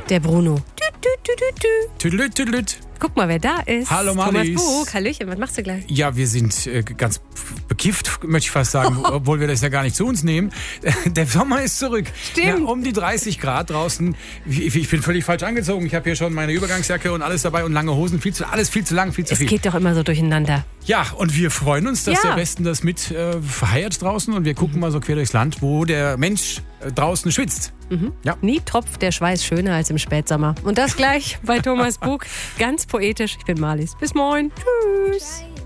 Der Bruno. Tüdelüt, tüdelüt. Guck mal, wer da ist. Hallo Marlies. Thomas Bug. Hallöchen, was machst du gleich? Ja, wir sind ganz bekifft, möchte ich fast sagen, obwohl wir das ja gar nicht zu uns nehmen. Der Sommer ist zurück. Stimmt. Ja, um die 30 Grad draußen. Ich bin völlig falsch angezogen. Ich habe hier schon meine Übergangsjacke und alles dabei und lange Hosen. Alles viel zu lang, viel zu viel. Es geht doch immer so durcheinander. Ja, und wir freuen uns, dass Ja. der Westen das mit verheiert draußen. Und wir gucken mal so quer durchs Land, wo der Mensch draußen schwitzt. Ja. Nie tropft der Schweiß schöner als im Spätsommer. Und das gleich bei Thomas Bug. Ganz poetisch. Ich bin Marlies. Bis morgen. Tschüss.